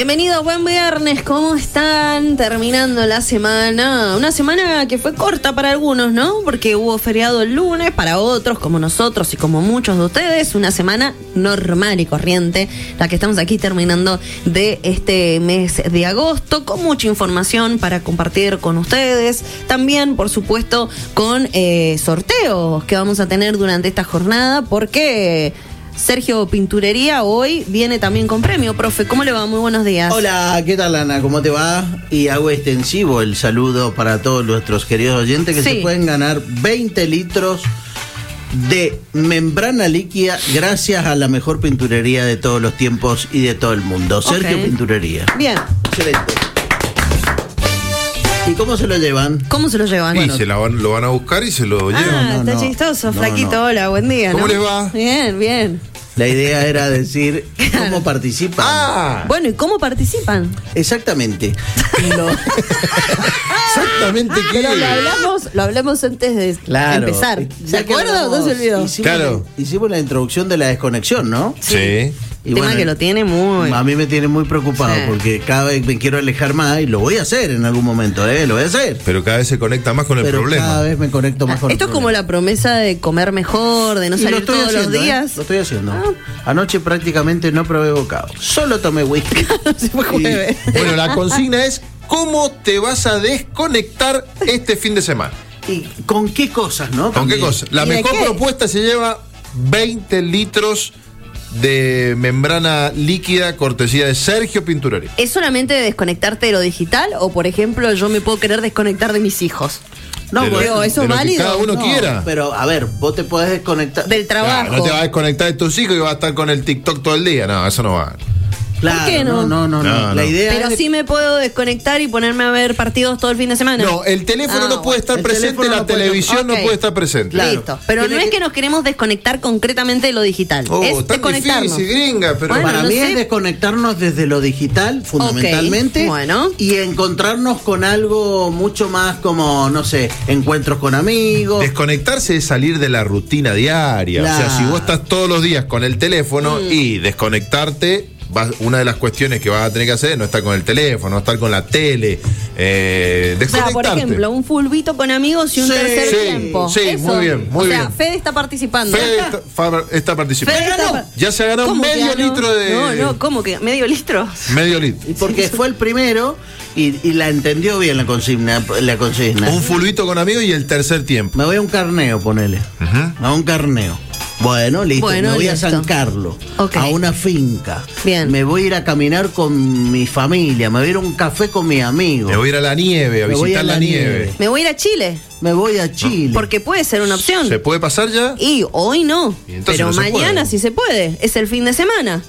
Bienvenidos, buen viernes, ¿cómo están? Terminando la semana, una semana que fue corta para algunos, ¿no? Porque hubo feriado el lunes, para otros, como nosotros y como muchos de ustedes, una semana normal y corriente, la que estamos aquí terminando de este mes de agosto, con mucha información para compartir con ustedes, también, por supuesto, con sorteos que vamos a tener durante esta jornada, porque Sergio Pinturería hoy viene también con premio. Profe, ¿cómo le va? Muy buenos días. Hola, ¿qué tal, Ana? ¿Cómo te va? Y hago extensivo el saludo para todos nuestros queridos oyentes que se pueden ganar 20 litros de membrana líquida gracias a la mejor pinturería de todos los tiempos y de todo el mundo. Sergio Pinturería. Bien. Excelente. ¿Y cómo se lo llevan? ¿Cómo se lo llevan? Y lo van a buscar y se lo llevan. Está chistoso, flaquito. Hola, buen día. ¿Cómo les va? Bien, bien. La idea era decir cómo participan. Bueno, ¿y cómo participan? Exactamente. Exactamente qué. Pero lo hablamos antes de empezar. ¿Se acuerda o no se olvidó? Hicimos la introducción de la desconexión, ¿no? Sí. Y tema que lo tiene muy... A mí me tiene muy preocupado porque cada vez me quiero alejar más y lo voy a hacer en algún momento, lo voy a hacer. Pero cada vez se conecta más con el problema. Cada vez me conecto más con el problema. Esto es como la promesa de comer mejor, de no salir todos los días. Lo estoy haciendo. Anoche prácticamente no probé bocado. Solo tomé whisky. Bueno, la consigna es ¿cómo te vas a desconectar este fin de semana? ¿Y con qué cosas, no? ¿Con qué cosas? La mejor propuesta se lleva 20 litros de membrana líquida cortesía de Sergio Pinturería. ¿Es solamente de desconectarte de lo digital o, por ejemplo, yo me puedo querer desconectar de mis hijos? No, pero eso es válido. Cada uno quiera. Pero, a ver, vos te podés desconectar del trabajo. No te vas a desconectar de tus hijos y vas a estar con el TikTok todo el día. No, eso no va. Claro, ¿por qué no? No. La idea pero sí me puedo desconectar y ponerme a ver partidos todo el fin de semana. No, el teléfono no puede estar presente, la televisión no puede estar presente. Claro. Listo. Pero no es que nos queremos desconectar concretamente de lo digital. Es desconectarnos. Difícil, gringa, pero para mí es desconectarnos desde lo digital, fundamentalmente. Bueno. Y encontrarnos con algo mucho más como, no sé, encuentros con amigos. Desconectarse es salir de la rutina diaria. Claro. O sea, si vos estás todos los días con el teléfono y desconectarte, una de las cuestiones que vas a tener que hacer es no estar con el teléfono, no estar con la tele, desconectarte. O sea, por ejemplo, un fulbito con amigos y un tercer tiempo. Sí, eso, muy bien. O sea, Fede está participando. Fede está participando. Ya se ganó medio litro de... No, ¿cómo que? ¿Medio litro? Medio litro. Porque fue el primero y la entendió bien la consigna. Un fulbito con amigos y el tercer tiempo. Me voy a un carneo, ponele. A un carneo. Bueno, listo. Me voy a San Carlos, a una finca. Bien. Me voy a ir a caminar con mi familia. Me voy a ir a un café con mis amigos. Me voy a ir a la nieve, a visitar la nieve. Me voy a ir a Chile. Me voy a Chile. Porque puede ser una opción. ¿Se puede pasar ya? Y hoy no. Pero mañana sí se puede. Es el fin de semana.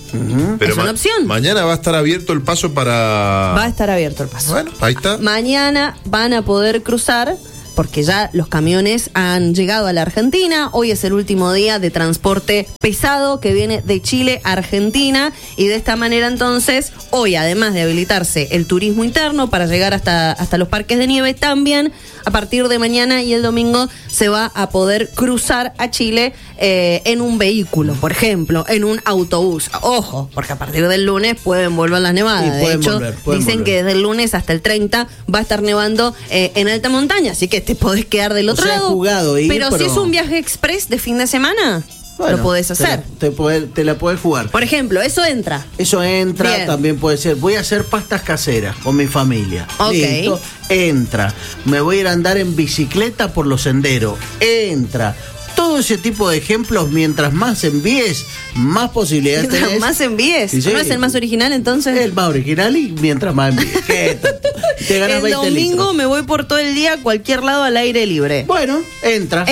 Pero es una opción. Mañana va a estar abierto el paso para... Va a estar abierto el paso. Bueno, ahí está. Mañana van a poder cruzar, porque ya los camiones han llegado a la Argentina. Hoy es el último día de transporte pesado que viene de Chile a Argentina, y de esta manera entonces hoy, además de habilitarse el turismo interno para llegar hasta los parques de nieve, también a partir de mañana y el domingo se va a poder cruzar a Chile en un vehículo, por ejemplo, en un autobús. Ojo, porque a partir del lunes pueden volver las nevadas. De hecho, dicen que desde el lunes hasta el 30 va a estar nevando en alta montaña, así que te podés quedar del otro lado. Pero si es un viaje express de fin de semana, lo podés hacer. Te la podés jugar. Por ejemplo, eso entra. Bien. También puede ser. Voy a hacer pastas caseras con mi familia. Listo. Entra. Me voy a ir a andar en bicicleta por los senderos. Entra. Todo ese tipo de ejemplos, mientras más envíes, más posibilidades tenés. Mientras más envíes. Sí. ¿No es el más original entonces? El más original y mientras más envíes. ¿Qué tanto? Te ganas el 20 domingo litros. Me voy por todo el día a cualquier lado al aire libre. Bueno, entra.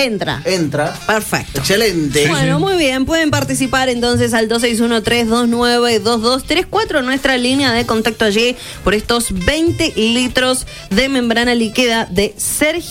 Perfecto. Excelente. Bueno, muy bien. Pueden participar entonces al 261-329-2234, nuestra línea de contacto allí, por estos 20 litros de membrana líquida de Sergio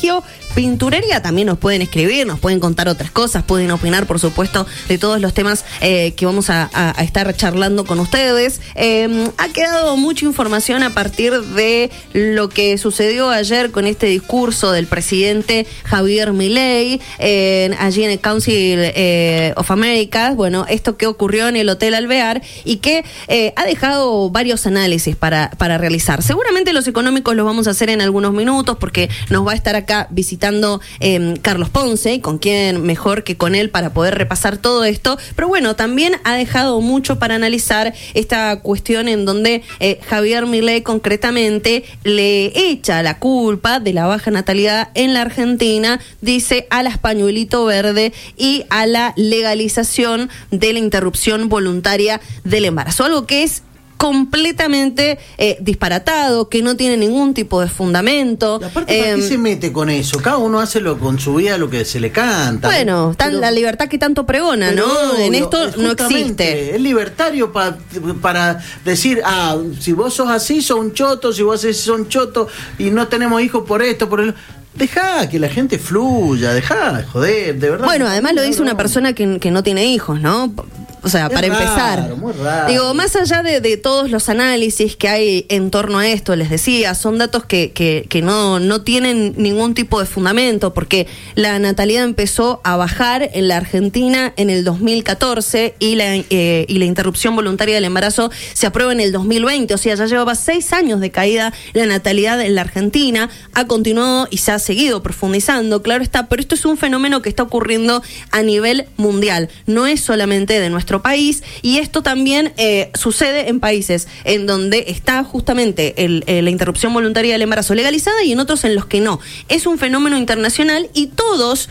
pinturería, también nos pueden escribir, nos pueden contar otras cosas, pueden opinar, por supuesto, de todos los temas que vamos a estar charlando con ustedes. Ha quedado mucha información a partir de lo que sucedió ayer con este discurso del presidente Javier Milei allí en el Council of America. Bueno, esto que ocurrió en el Hotel Alvear y que ha dejado varios análisis para realizar. Seguramente los económicos los vamos a hacer en algunos minutos porque nos va a estar acá visitando Carlos Ponce, y con quién mejor que con él para poder repasar todo esto. Pero bueno, también ha dejado mucho para analizar esta cuestión en donde Javier Milei concretamente le echa la culpa de la baja natalidad en la Argentina, dice, a las pañuelito verde y a la legalización de la interrupción voluntaria del embarazo, algo que es completamente disparatado, que no tiene ningún tipo de fundamento. Y aparte, ¿para qué se mete con eso? Cada uno hace con su vida lo que se le canta. Bueno, la libertad que tanto pregona, ¿no? En esto no existe. Es libertario para decir, si vos sos así, sos un choto, si vos sos un choto y no tenemos hijos por esto, por el... Dejá que la gente fluya, dejá, joder, de verdad. Bueno, además lo dice una persona que no tiene hijos, ¿no? O sea, es para empezar, muy raro. Digo, más allá de todos los análisis que hay en torno a esto, les decía, son datos que no tienen ningún tipo de fundamento, porque la natalidad empezó a bajar en la Argentina en el 2014 y la interrupción voluntaria del embarazo se aprueba en el 2020, o sea, ya llevaba 6 años de caída la natalidad en la Argentina, ha continuado y se ha seguido profundizando, claro está, pero esto es un fenómeno que está ocurriendo a nivel mundial, no es solamente de nuestro país, y esto también sucede en países en donde está justamente la interrupción voluntaria del embarazo legalizada y en otros en los que no. Es un fenómeno internacional y todos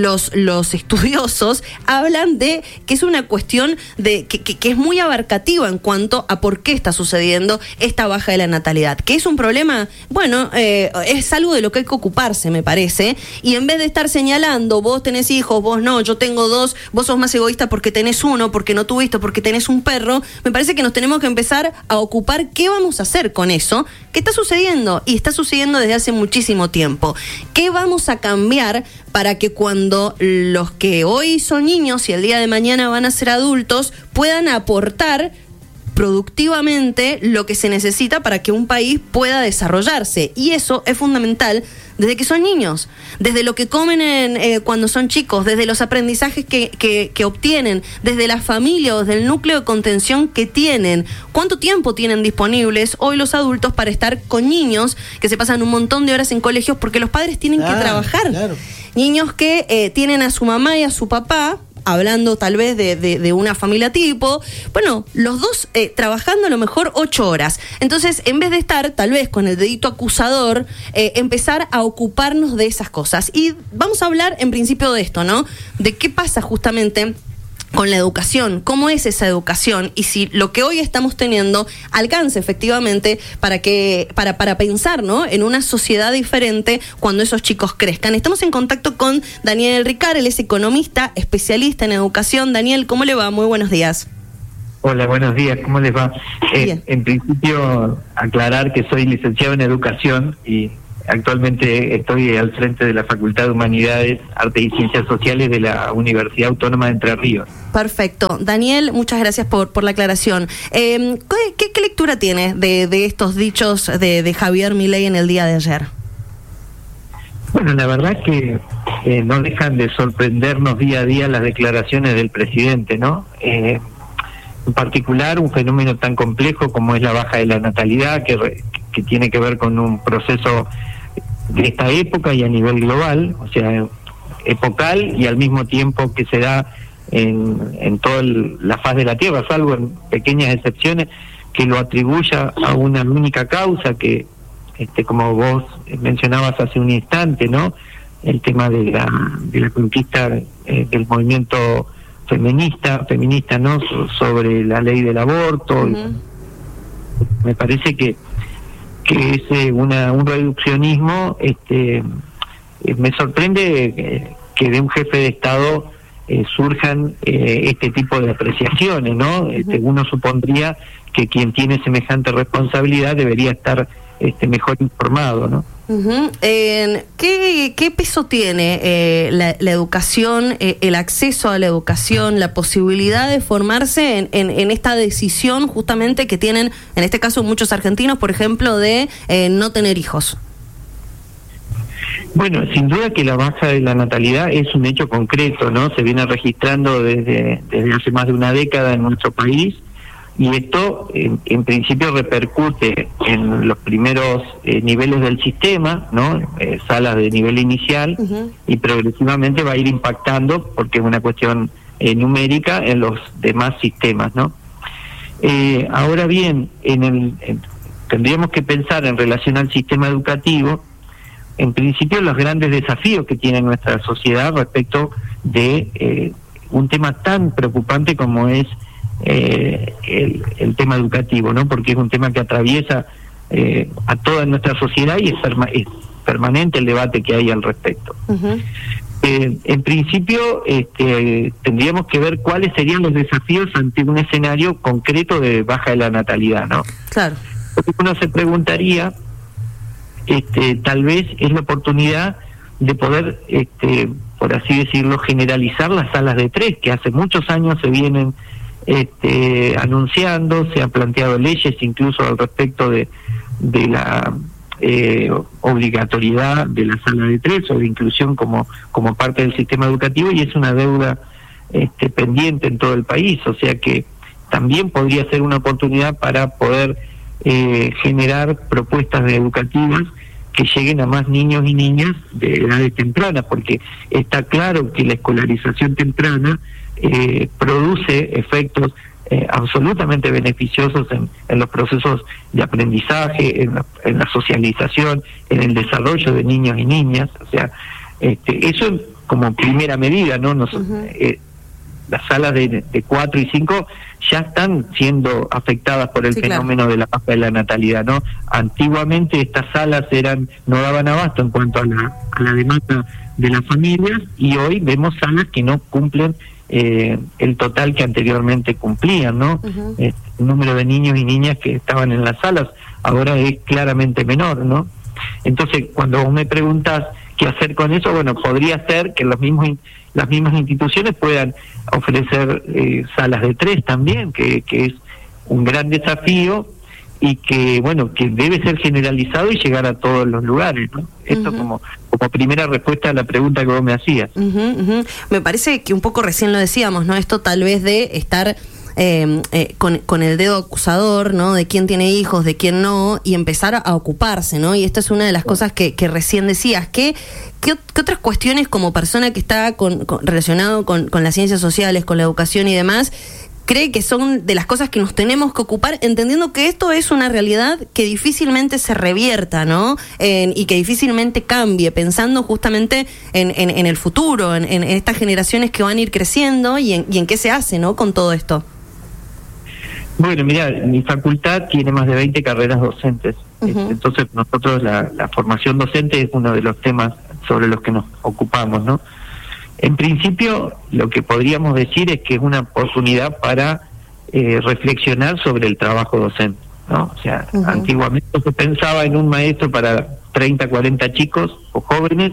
los estudiosos hablan de que es una cuestión de que es muy abarcativa en cuanto a por qué está sucediendo esta baja de la natalidad. ¿Que es un problema? Bueno, es algo de lo que hay que ocuparse, me parece, y en vez de estar señalando, vos tenés hijos, vos no, yo tengo 2, vos sos más egoísta porque tenés 1, porque no tuviste, porque tenés un perro, me parece que nos tenemos que empezar a ocupar qué vamos a hacer con eso, que está sucediendo, y está sucediendo desde hace muchísimo tiempo. ¿Qué vamos a cambiar para que cuando los que hoy son niños y el día de mañana van a ser adultos puedan aportar productivamente lo que se necesita para que un país pueda desarrollarse? Y eso es fundamental desde que son niños, desde lo que comen cuando son chicos, desde los aprendizajes que obtienen, desde la familia o desde el núcleo de contención que tienen. ¿Cuánto tiempo tienen disponibles hoy los adultos para estar con niños que se pasan un montón de horas en colegios porque los padres tienen que trabajar? Claro. Niños que tienen a su mamá y a su papá, hablando tal vez de una familia tipo, bueno, los dos trabajando a lo mejor 8 horas. Entonces, en vez de estar tal vez con el dedito acusador, empezar a ocuparnos de esas cosas. Y vamos a hablar en principio de esto, ¿no? De qué pasa justamente con la educación, cómo es esa educación y si lo que hoy estamos teniendo alcanza efectivamente para pensar, ¿no?, en una sociedad diferente cuando esos chicos crezcan. Estamos en contacto con Daniel Ricard, él es economista, especialista en educación. Daniel, ¿cómo le va? Muy buenos días. Hola, buenos días, ¿cómo les va? En principio, aclarar que soy licenciado en educación y actualmente estoy al frente de la Facultad de Humanidades, Arte y Ciencias Sociales de la Universidad Autónoma de Entre Ríos. Perfecto. Daniel, muchas gracias por la aclaración. ¿Qué lectura tienes de estos dichos de Javier Milei en el día de ayer? Bueno, la verdad que no dejan de sorprendernos día a día las declaraciones del presidente, ¿no? En particular, un fenómeno tan complejo como es la baja de la natalidad, que tiene que ver con un proceso de esta época y a nivel global, o sea, epocal y al mismo tiempo que se da en toda la faz de la Tierra, salvo en pequeñas excepciones, que lo atribuya a una única causa que, como vos mencionabas hace un instante, ¿no?, el tema de la conquista del movimiento feminista, ¿no?, sobre la ley del aborto. Uh-huh. Me parece que es un reduccionismo. Me sorprende que de un jefe de Estado surjan este tipo de apreciaciones, ¿no? Uno supondría que quien tiene semejante responsabilidad debería estar mejor informado, ¿no? ¿Qué peso tiene la educación, el acceso a la educación, la posibilidad de formarse en esta decisión justamente que tienen, en este caso, muchos argentinos, por ejemplo, de no tener hijos? Bueno, sin duda que la baja de la natalidad es un hecho concreto, ¿no? Se viene registrando desde hace más de una década en nuestro país, y esto en principio repercute en los primeros niveles del sistema, ¿no? Salas de nivel inicial, y progresivamente va a ir impactando, porque es una cuestión numérica, en los demás sistemas, ¿no? Ahora bien, tendríamos que pensar en relación al sistema educativo, en principio los grandes desafíos que tiene nuestra sociedad respecto de un tema tan preocupante como es el tema educativo, ¿no? Porque es un tema que atraviesa a toda nuestra sociedad, y es permanente el debate que hay al respecto. En principio tendríamos que ver cuáles serían los desafíos ante un escenario concreto de baja de la natalidad, ¿no? Claro. Porque uno se preguntaría, tal vez es la oportunidad de poder, por así decirlo, generalizar las salas de 3, que hace muchos años se vienen anunciando, se han planteado leyes incluso al respecto de la obligatoriedad de la sala de 3 o de inclusión como parte del sistema educativo, y es una deuda pendiente en todo el país, o sea que también podría ser una oportunidad para poder generar propuestas educativas que lleguen a más niños y niñas de edades tempranas, porque está claro que la escolarización temprana produce efectos absolutamente beneficiosos en los procesos de aprendizaje, en la socialización, en el desarrollo de niños y niñas. O sea, eso como primera medida, ¿no? Las salas de 4 y 5 ya están siendo afectadas por el fenómeno de la baja de la natalidad, ¿no? Antiguamente estas salas no daban abasto en cuanto a la demanda de las familias, y hoy vemos salas que no cumplen el total que anteriormente cumplían, ¿no? El número de niños y niñas que estaban en las salas ahora es claramente menor, ¿no? Entonces, cuando vos me preguntas qué hacer con eso, bueno, podría ser que las mismas instituciones puedan ofrecer salas de 3 también, que es un gran desafío, y que, bueno, que debe ser generalizado y llegar a todos los lugares, ¿no? Esto como primera respuesta a la pregunta que vos me hacías. Me parece que un poco recién lo decíamos, ¿no? Esto tal vez de estar con el dedo acusador, ¿no? De quién tiene hijos, de quién no, y empezar a ocuparse, ¿no? Y esto es una de las cosas que recién decías. ¿Qué otras cuestiones como persona que está relacionado con las ciencias sociales, con la educación y demás, cree que son de las cosas que nos tenemos que ocupar, entendiendo que esto es una realidad que difícilmente se revierta, ¿no? Y que difícilmente cambie, pensando justamente en el futuro, en estas generaciones que van a ir creciendo y en qué se hace, ¿no? Con todo esto. Bueno, mira, mi facultad tiene más de 20 carreras docentes. Entonces nosotros la formación docente es uno de los temas sobre los que nos ocupamos, ¿no? En principio, lo que podríamos decir es que es una oportunidad para reflexionar sobre el trabajo docente, ¿no? O sea, antiguamente se pensaba en un maestro para 30, 40 chicos o jóvenes,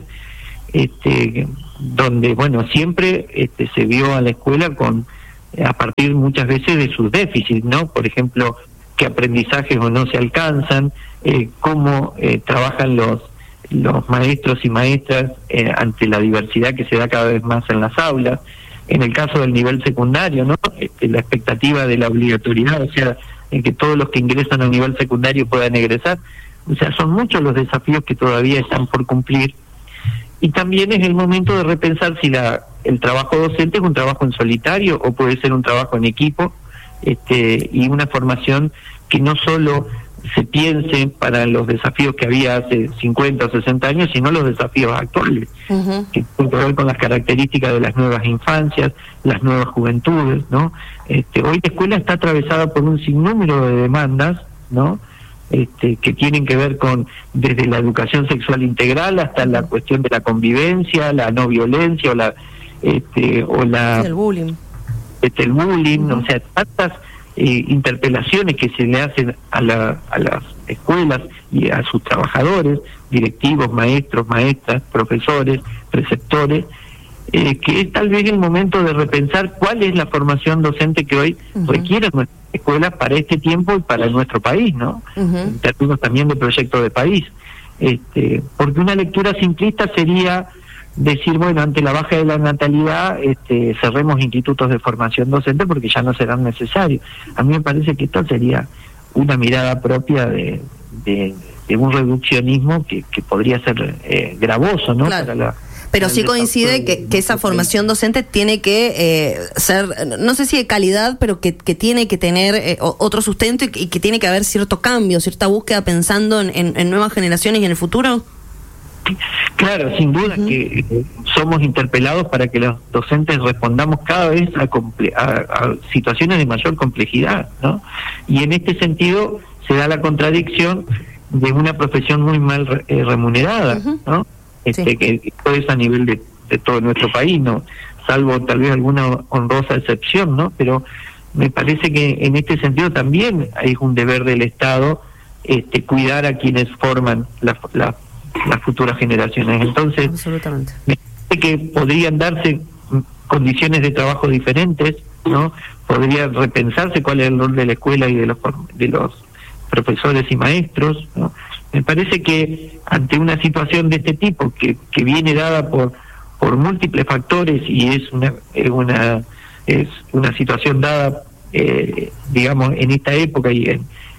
donde, bueno, siempre se vio a la escuela a partir muchas veces de sus déficits, ¿no? Por ejemplo, qué aprendizajes o no se alcanzan, cómo trabajan los maestros y maestras ante la diversidad que se da cada vez más en las aulas. En el caso del nivel secundario, ¿no? La expectativa de la obligatoriedad, o sea, en que todos los que ingresan al nivel secundario puedan egresar. O sea, son muchos los desafíos que todavía están por cumplir. Y también es el momento de repensar si el trabajo docente es un trabajo en solitario o puede ser un trabajo en equipo, y una formación que no solo se piense para los desafíos que había hace 50 o 60 años, sino los desafíos actuales, que tienen que ver con las características de las nuevas infancias, las nuevas juventudes, ¿no? Hoy la escuela está atravesada por un sinnúmero de demandas, ¿no? Que tienen que ver con desde la educación sexual integral hasta la cuestión de la convivencia, la no violencia o el bullying, o sea, tantas interpelaciones que se le hacen a las escuelas y a sus trabajadores, directivos, maestros, maestras, profesores, preceptores, que es tal vez el momento de repensar cuál es la formación docente que hoy requieren nuestras escuelas para este tiempo y para nuestro país, ¿no? En términos también de proyecto de país. Porque una lectura simplista sería decir, bueno, ante la baja de la natalidad, cerremos institutos de formación docente porque ya no serán necesarios. A mí me parece que esto sería una mirada propia de un reduccionismo que podría ser gravoso, ¿no? Claro. Pero sí coincide que esa formación docente tiene que ser, no sé si de calidad, pero que tiene que tener otro sustento y que tiene que haber cierto cambio, cierta búsqueda pensando en nuevas generaciones y en el futuro. Claro, sin duda que somos interpelados para que los docentes respondamos cada vez a situaciones de mayor complejidad, ¿no? Y en este sentido se da la contradicción de una profesión muy mal remunerada, ¿no? Que todo es a nivel de todo nuestro país, ¿no? Salvo tal vez alguna honrosa excepción, ¿no? Pero me parece que en este sentido también es un deber del Estado cuidar a quienes forman las futuras generaciones. Entonces, me parece que podrían darse condiciones de trabajo diferentes, ¿no? Podría repensarse cuál es el rol de la escuela y de los profesores y maestros, ¿no? Me parece que ante una situación de este tipo que viene dada por múltiples factores y es una situación dada digamos en esta época y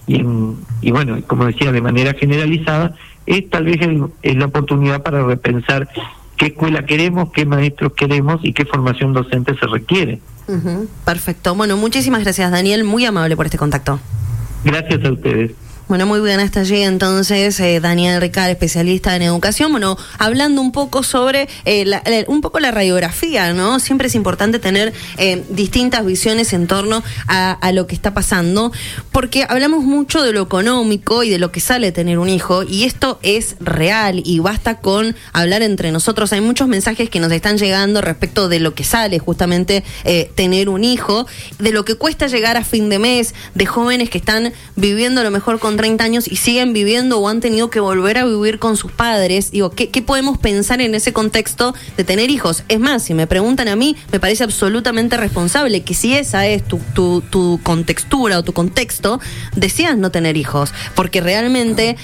bueno, como decía, de manera generalizada, es tal vez es la oportunidad para repensar qué escuela queremos, qué maestros queremos y qué formación docente se requiere. Perfecto. Bueno, muchísimas gracias, Daniel, muy amable por este contacto. Gracias a ustedes. Bueno, muy bien, hasta allí entonces Daniel Ricard, especialista en educación, bueno, hablando un poco sobre un poco la radiografía, ¿no? Siempre es importante tener distintas visiones en torno a lo que está pasando, porque hablamos mucho de lo económico y de lo que sale tener un hijo, y esto es real, y basta con hablar entre nosotros. Hay muchos mensajes que nos están llegando respecto de lo que sale justamente tener un hijo, de lo que cuesta llegar a fin de mes, de jóvenes que están viviendo lo mejor con 30 años y siguen viviendo o han tenido que volver a vivir con sus padres. Digo, ¿qué podemos pensar en ese contexto de tener hijos? Es más, si me preguntan a mí, me parece absolutamente responsable que si esa es tu contextura o tu contexto, decidas no tener hijos, porque realmente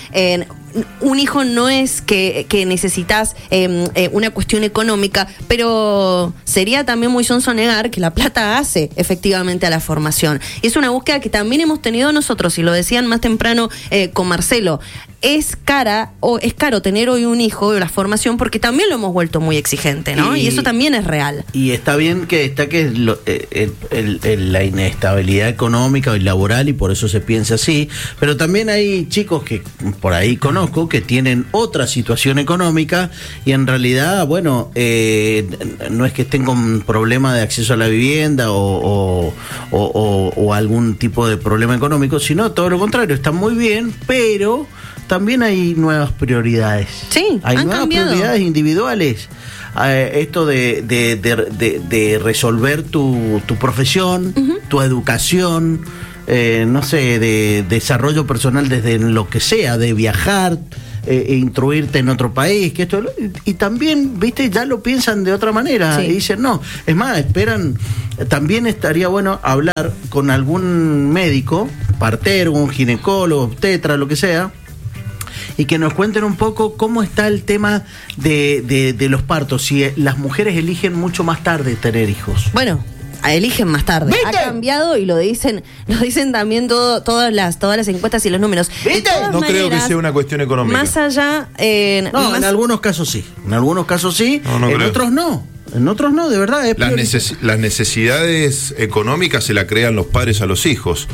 un hijo no es que necesitas una cuestión económica, pero sería también muy sonso negar que la plata hace efectivamente a la formación. Y es una búsqueda que también hemos tenido nosotros, y lo decían más temprano con Marcelo. Es caro tener hoy un hijo y la formación, porque también lo hemos vuelto muy exigente, ¿no? Y eso también es real. Y está bien que destaque la inestabilidad económica y laboral, y por eso se piensa así, pero también hay chicos que por ahí conozco que tienen otra situación económica y en realidad, bueno, no es que estén con un problema de acceso a la vivienda o algún tipo de problema económico, sino todo lo contrario, están muy bien, pero también hay nuevas prioridades. Sí, hay nuevas prioridades individuales. Esto de resolver tu profesión, tu educación, no sé, de desarrollo personal desde lo que sea, de viajar, instruirte en otro país, que esto, y también, viste, ya lo piensan de otra manera, y dicen, no, es más, esperan. También estaría bueno hablar con algún médico, partero, un ginecólogo, obstetra, lo que sea, y que nos cuenten un poco cómo está el tema de los partos, si las mujeres eligen mucho más tarde tener hijos. Bueno, eligen más tarde. ¿Viste? Ha cambiado y lo dicen también todas las encuestas y los números. ¿Viste? No creo que sea una cuestión económica. Más allá, en algunos casos sí. En algunos casos sí, en otros no. En otros no, de verdad. Las necesidades económicas se las crean los padres a los hijos.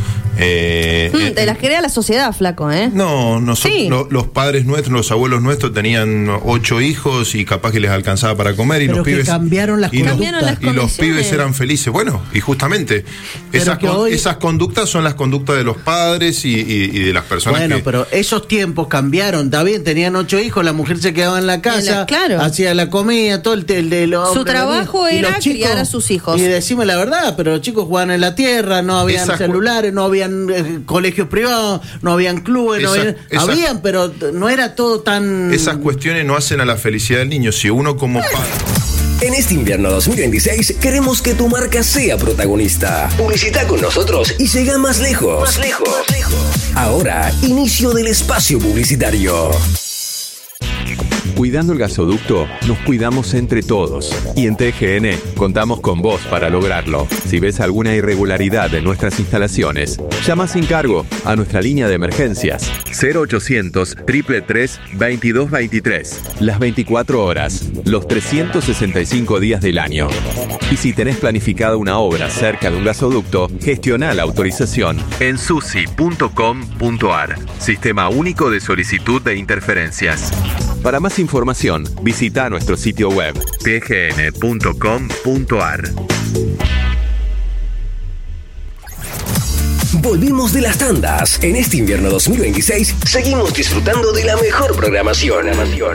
Te las crea la sociedad, flaco, ¿eh? No, los padres nuestros, los abuelos nuestros tenían 8 hijos y capaz que les alcanzaba para comer, y pero los pibes cambiaron las conductas. Y los pibes eran felices. Bueno, y justamente esas conductas son las conductas de los padres y de las personas. Bueno, pero esos tiempos cambiaron. Está bien, tenían 8 hijos, la mujer se quedaba en la casa, hacía la comida, todo el de los trabajo Y era los chicos, criar a sus hijos. Y decime la verdad, pero los chicos jugaban en la tierra, no habían celulares, no habían colegios privados, no habían clubes, habían, pero no era todo tan... Esas cuestiones no hacen a la felicidad del niño. Si uno como padre... En este invierno 2026 queremos que tu marca sea protagonista. Publicita con nosotros y llega más lejos. Más lejos. Ahora, inicio del espacio publicitario. Cuidando el gasoducto, nos cuidamos entre todos. Y en TGN contamos con vos para lograrlo. Si ves alguna irregularidad en nuestras instalaciones, llama sin cargo a nuestra línea de emergencias 0800-333-2223. Las 24 horas, los 365 días del año. Y si tenés planificada una obra cerca de un gasoducto, gestiona la autorización en susi.com.ar. Sistema único de solicitud de interferencias. Para más información, visita nuestro sitio web tgn.com.ar. Volvimos de las tandas. En este invierno 2026 seguimos disfrutando de la mejor programación.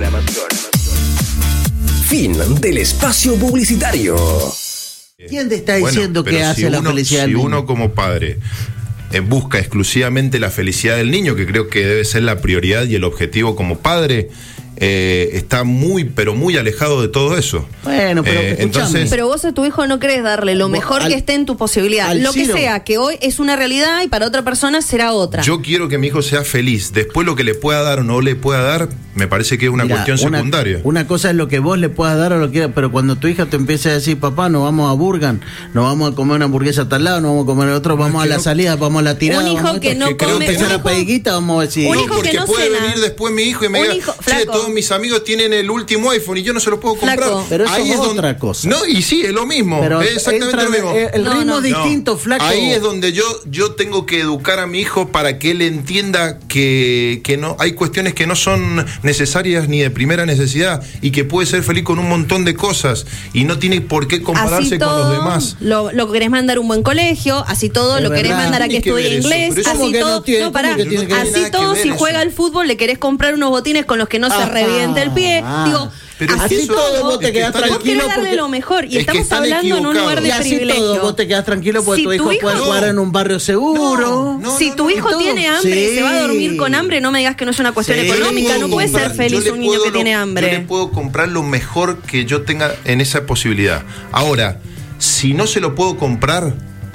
Fin del espacio publicitario. ¿Quién te está diciendo que hace la felicidad del niño? Si uno como padre busca exclusivamente la felicidad del niño, que creo que debe ser la prioridad y el objetivo como padre, está muy, pero muy alejado de todo eso. Bueno, pero entonces, pero vos a tu hijo no querés darle lo mejor que esté en tu posibilidad. Lo que sea, que hoy es una realidad y para otra persona será otra. Yo quiero que mi hijo sea feliz. Después lo que le pueda dar o no le pueda dar, me parece que es una cuestión secundaria. Una cosa es lo que vos le puedas dar o lo que quieras, pero cuando tu hija te empiece a decir, papá, nos vamos a Burgan, nos vamos a comer una hamburguesa a tal lado, nos vamos a comer otro, vamos a la salida, vamos a la tirada. Un hijo que no come. Empezar a pediguita, vamos a decir. Un hijo porque que no puede cena. venir después mi hijo y me diga, che, todos mis amigos tienen el último iPhone y yo no se lo puedo comprar. Flaco. Pero eso es otra cosa. No, y sí, es lo mismo. Pero es exactamente lo mismo. El ritmo es distinto, flaco. Ahí es donde yo tengo que educar a mi hijo para que él entienda que no hay cuestiones que no son necesarias ni de primera necesidad y que puede ser feliz con un montón de cosas y no tiene por qué compararse con los demás. Lo querés mandar a un buen colegio, así todo, lo querés mandar a que estudie inglés, así todo. Así todo, si juega al fútbol, le querés comprar unos botines con los que no se reviente el pie. Digo, pero así todo vos te quedás tranquilo. Vos querés darle lo mejor y estamos hablando en un lugar de y así privilegio. Todo vos te quedás tranquilo porque tu hijo puede jugar en un barrio seguro. Si tu hijo tiene hambre y se va a dormir con hambre, no me digas que no es una cuestión económica. No puede ser feliz un niño que tiene hambre. Yo le puedo comprar lo mejor que yo tenga en esa posibilidad. Ahora, si no se lo puedo comprar,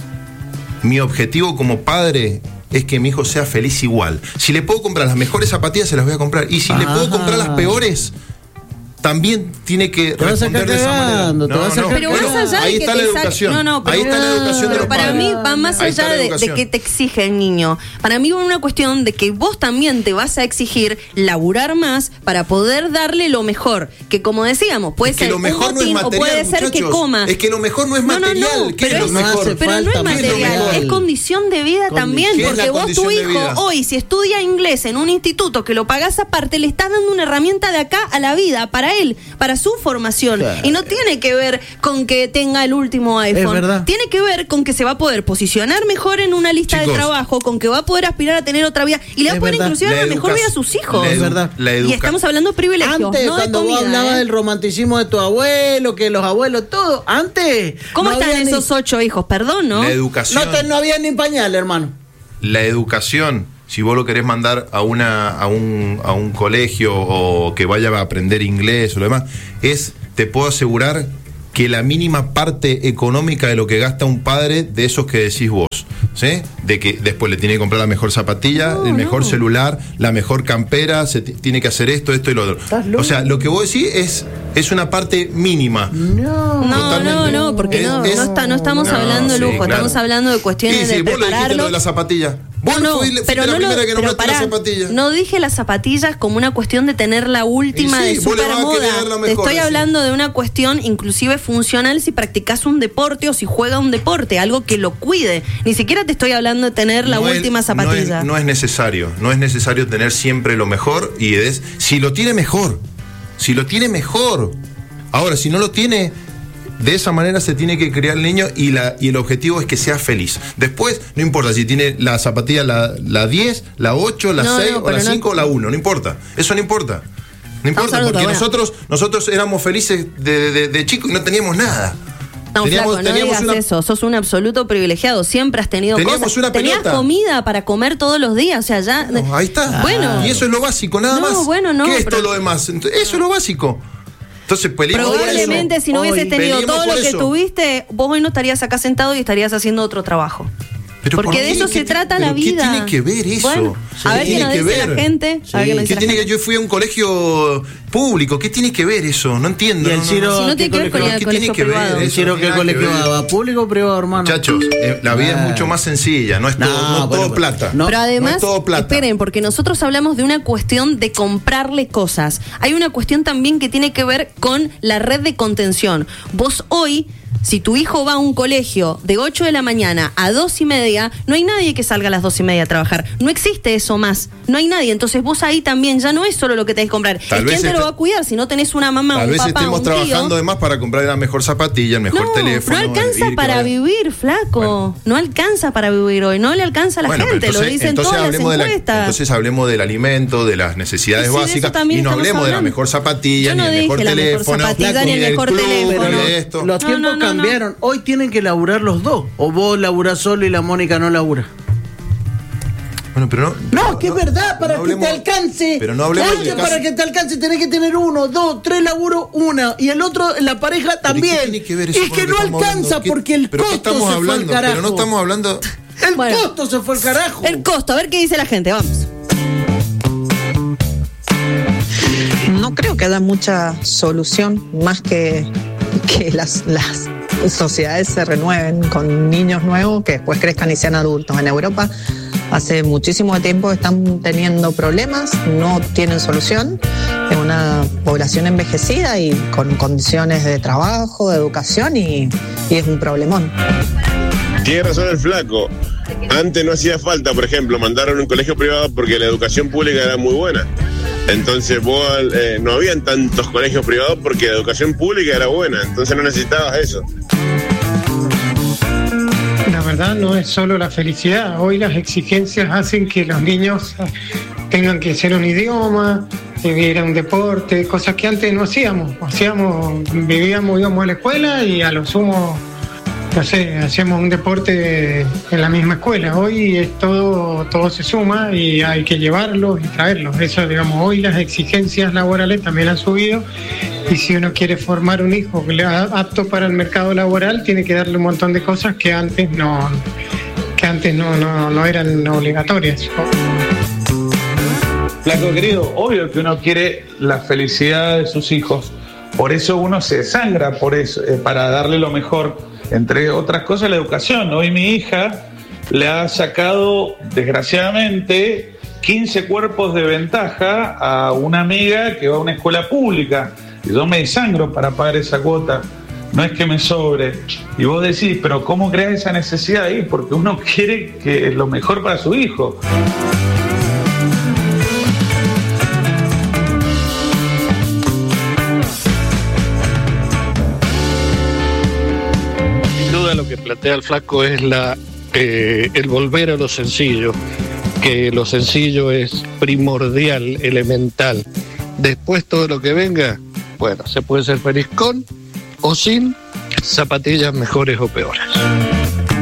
mi objetivo como padre es que mi hijo sea feliz igual. Si le puedo comprar las mejores zapatillas, se las voy a comprar. Y si le puedo comprar las peores, también tiene que responder de esa manera. Pero más allá ahí de está que la educación. Ahí está la educación de los para padres. mí va más allá de que te exige el niño. Para mí va una cuestión de que vos también te vas a exigir laburar más para poder darle lo mejor. Que como decíamos, puede ser lo mejor un botín, no es material, o puede ser que coma. Es que lo mejor no es material. ¿Qué es lo mejor? Pero no es material, es condición de vida también. Porque vos, tu hijo, hoy, si estudia inglés en un instituto que lo pagás aparte, le estás dando una herramienta de acá a la vida, para él, para su formación. Claro. Y no tiene que ver con que tenga el último iPhone. Tiene que ver con que se va a poder posicionar mejor en una lista de trabajo, con que va a poder aspirar a tener otra vida y le va a poder inclusive dar la mejor vida a sus hijos. Es verdad. Y estamos hablando de privilegios. Antes, no cuando de comida, vos hablabas del romanticismo de tu abuelo, que los abuelos, todo. Antes. ¿Cómo están esos 8 hijos? Perdón, ¿no? La educación. No había ni pañal, hermano. La educación. Si vos lo querés mandar a un colegio o que vaya a aprender inglés o lo demás, te puedo asegurar que la mínima parte económica de lo que gasta un padre de esos que decís vos, ¿sí? De que después le tiene que comprar la mejor zapatilla, el mejor celular, la mejor campera, tiene que hacer esto y lo otro. O sea, lo que vos decís es una parte mínima. No, porque no estamos hablando de lujo, estamos hablando de cuestiones de vos prepararlo. Lo dijiste lo de la zapatilla. No dije las zapatillas como una cuestión de tener la última de super moda. Te estoy hablando de una cuestión inclusive funcional si practicas un deporte o si juega un deporte, algo que lo cuide. Ni siquiera te estoy hablando de tener la última zapatilla. No es necesario tener siempre lo mejor y si lo tiene mejor. Ahora, si no lo tiene, de esa manera se tiene que criar el niño y el objetivo es que sea feliz. Después, no importa si tiene la zapatilla la 10, la 8, la 6 o la 5 o la 1, no importa. Eso no importa. No importa, porque nosotros éramos felices de chicos y no teníamos nada. No, flaco, no digas eso, sos un absoluto privilegiado, siempre has tenido cosas. Tenías comida para comer todos los días, o sea, ya... No, ahí está. Bueno. Y eso es lo básico, nada más. ¿Qué es todo lo demás? Eso es lo básico. Entonces, probablemente si no hubieses tenido todo lo que tuviste, vos hoy no estarías acá sentado y estarías haciendo otro trabajo. Pero porque de eso se trata la vida. ¿Qué tiene que ver eso? Bueno, a ver qué nos dice la gente. Yo fui a un colegio público. ¿Qué tiene que ver eso? No entiendo. ¿Y el Ciro, si no tiene que ver con el colegio privado? ¿El Ciro qué colegio va? ¿Público o privado, hermano? Muchachos, la vida es mucho más sencilla. No es todo plata. Pero además, no es todo plata. Esperen, porque nosotros hablamos de una cuestión de comprarle cosas. Hay una cuestión también que tiene que ver con la red de contención. Vos hoy... Si tu hijo va a un colegio de 8 de la mañana a 2:30, no hay nadie que salga a las 2:30 a trabajar. No existe eso más. No hay nadie. Entonces vos ahí también ya no es solo lo que tenés que comprar. ¿Quién te lo va a cuidar si no tenés una mamá, un papá, un tío? Tal vez estemos trabajando además para comprar la mejor zapatilla, el mejor teléfono. No alcanza para vivir, flaco. Bueno. No alcanza para vivir hoy. No le alcanza a la gente. Lo dicen todas las encuestas. Entonces hablemos del alimento, de las necesidades básicas. Y no hablemos de la mejor zapatilla, ni el mejor teléfono, ni el mejor teléfono. Los tiempos cambiaron. Hoy tienen que laburar los dos. O vos laburás solo y la Mónica no labura. Bueno, pero no, que es verdad, para que te alcance. Pero no hablemos de para que te alcance tenés que tener 1, 2, 3 laburos, una. Y el otro, la pareja también. ¿Qué tiene que ver eso es que no alcanza porque el costo se fue al carajo. Pero no estamos hablando... El costo se fue al carajo. El costo, a ver qué dice la gente, vamos. No creo que haya mucha solución más que las sociedades se renueven con niños nuevos que después crezcan y sean adultos. En Europa hace muchísimo tiempo están teniendo problemas, no tienen solución. Es una población envejecida y con condiciones de trabajo, de educación y es un problemón. Tiene razón el flaco. Antes no hacía falta, por ejemplo, mandar a un colegio privado porque la educación pública era muy buena. Entonces no habían tantos colegios privados porque la educación pública era buena, entonces no necesitabas eso. La verdad no es solo la felicidad, hoy las exigencias hacen que los niños tengan que hacer un idioma, ir a un deporte, cosas que antes no hacíamos, vivíamos, íbamos a la escuela y a lo sumo, no sé, hacíamos un deporte en la misma escuela. Hoy es todo se suma y hay que llevarlos y traerlos. Eso, digamos, hoy las exigencias laborales también han subido y si uno quiere formar un hijo apto para el mercado laboral, tiene que darle un montón de cosas que antes no eran obligatorias. Flaco querido, obvio que uno quiere la felicidad de sus hijos. Por eso uno se desangra por eso, para darle lo mejor. Entre otras cosas, la educación. Hoy mi hija le ha sacado, desgraciadamente, 15 cuerpos de ventaja a una amiga que va a una escuela pública. Y yo me desangro para pagar esa cuota. No es que me sobre. Y vos decís, pero ¿cómo creas esa necesidad ahí? Porque uno quiere que es lo mejor para su hijo. Lo que plantea el flaco es el volver a lo sencillo, que lo sencillo es primordial, elemental. Después todo lo que venga, bueno, se puede ser feliz con o sin zapatillas mejores o peores.